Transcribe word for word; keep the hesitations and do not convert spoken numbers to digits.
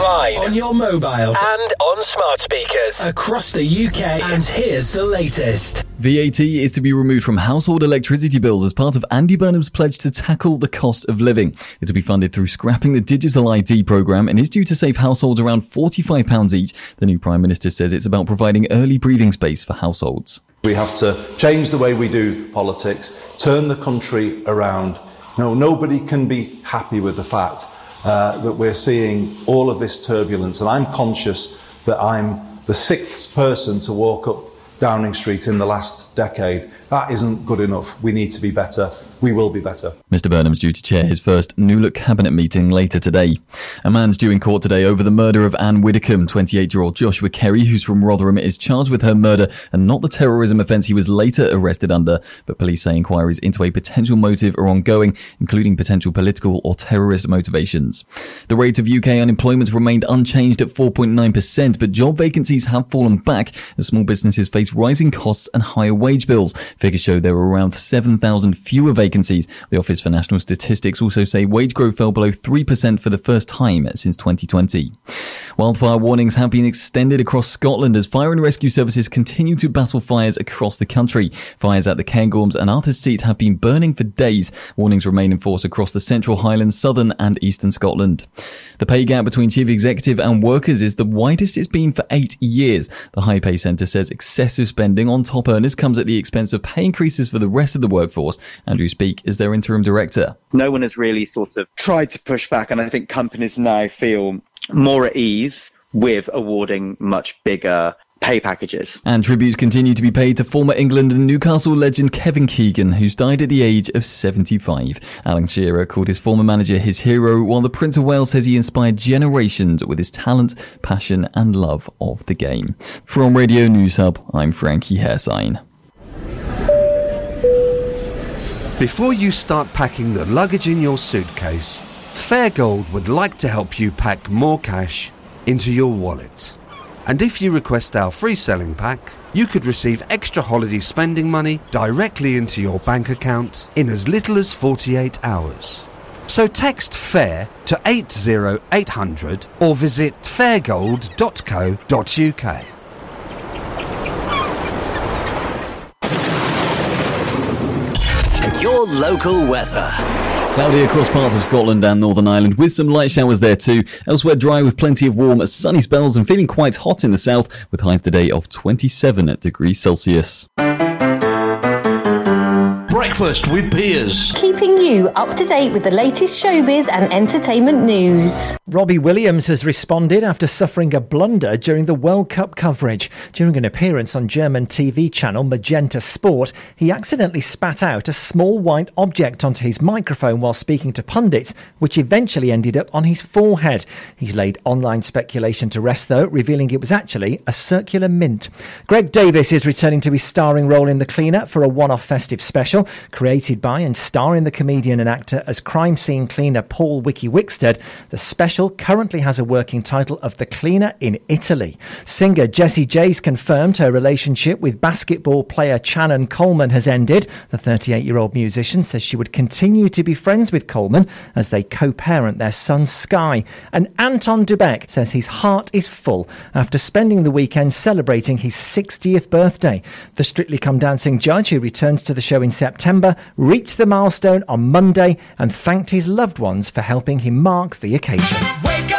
online, on your mobiles, and on smart speakers across the U K. And here's the latest. V A T is to be removed from household electricity bills as part of Andy Burnham's pledge to tackle the cost of living. It will be funded through scrapping the digital I D programme and is due to save households around forty-five pounds each. The new Prime Minister says it's about providing early breathing space for households. We have to change the way we do politics, turn the country around. No, nobody can be happy with the fact uh, that we're seeing all of this turbulence, and I'm conscious that I'm the sixth person to walk up Downing Street in the last decade. That isn't good enough. We need to be better. We will be better. Mister Burnham's due to chair his first New Look cabinet meeting later today. A man's due in court today over the murder of Anne Widdecombe. twenty-eight-year-old Joshua Kerry, who's from Rotherham, is charged with her murder and not the terrorism offence he was later arrested under. But police say inquiries into a potential motive are ongoing, including potential political or terrorist motivations. The rate of U K unemployment remained unchanged at four point nine percent, but job vacancies have fallen back as small businesses face rising costs and higher wage bills. Figures show there were around seven thousand fewer vacancies. The Office for National Statistics also say wage growth fell below three percent for the first time since twenty twenty. Wildfire warnings have been extended across Scotland as fire and rescue services continue to battle fires across the country. Fires at the Cairngorms and Arthur's Seat have been burning for days. Warnings remain in force across the Central Highlands, Southern and Eastern Scotland. The pay gap between chief executive and workers is the widest it's been for eight years. The High Pay Centre says excessive spending on top earners comes at the expense of pay increases for the rest of the workforce. Andrew Speak is their interim director. No one has really sort of tried to push back, and I think companies now feel more at ease with awarding much bigger pay packages. And tributes continue to be paid to former England and Newcastle legend Kevin Keegan, who's died at the age of seventy-five. Alan Shearer called his former manager his hero, while the Prince of Wales says he inspired generations with his talent, passion and love of the game. From Radio News Hub, I'm Frankie Hairsign. Before you start packing the luggage in your suitcase, Fairgold would like to help you pack more cash into your wallet. And if you request our free selling pack, you could receive extra holiday spending money directly into your bank account in as little as forty-eight hours. So text FAIR to eight zero eight hundred or visit fairgold dot co dot uk. Your local weather. Cloudy across parts of Scotland and Northern Ireland with some light showers there too. Elsewhere dry with plenty of warm sunny spells and feeling quite hot in the south with highs today of twenty-seven degrees Celsius. Breakfast with Piers. Keeping you up to date with the latest showbiz and entertainment news. Robbie Williams has responded after suffering a blunder during the World Cup coverage. During an appearance on German T V channel Magenta Sport, he accidentally spat out a small white object onto his microphone while speaking to pundits, which eventually ended up on his forehead. He's laid online speculation to rest, though, revealing it was actually a circular mint. Greg Davis is returning to his starring role in The Cleaner for a one-off festive special. Created by and starring the comedian and actor as crime scene cleaner Paul Wiki Wickstead, the special currently has a working title of The Cleaner in Italy. Singer Jessie J's confirmed her relationship with basketball player Channon Coleman has ended. The thirty-eight-year-old musician says she would continue to be friends with Coleman as they co-parent their son Sky. And Anton Dubek says his heart is full after spending the weekend celebrating his sixtieth birthday. The Strictly Come Dancing judge, who returns to the show in September, September, reached the milestone on Monday and thanked his loved ones for helping him mark the occasion.